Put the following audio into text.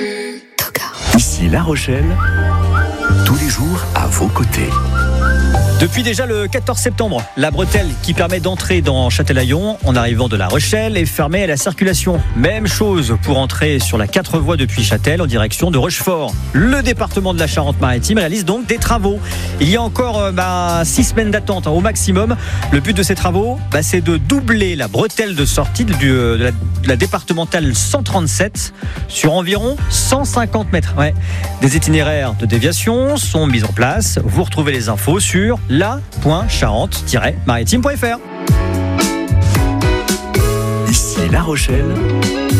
Ici La Rochelle, tous les jours à vos côtés. Depuis déjà le 14 septembre, la bretelle qui permet d'entrer dans Châtelaillon en arrivant de La Rochelle est fermée à la circulation. Même chose pour entrer sur la 4 voies depuis Châtel en direction de Rochefort. Le département de la Charente-Maritime réalise donc des travaux. Il y a encore 6 semaines d'attente au maximum. Le but de ces travaux, c'est de doubler la bretelle de sortie de la départementale 137 sur environ 150 mètres. Ouais. Des itinéraires de déviation sont mis en place. Vous retrouvez les infos sur la.charente-maritime.fr. Ici La Rochelle,